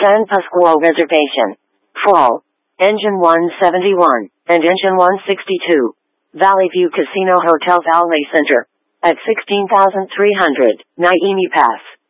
San Pasqual Reservation. Full. Engine 171 and Engine 162. Valley View Casino Hotel Valley Center. At 16,300, Naimi Pass.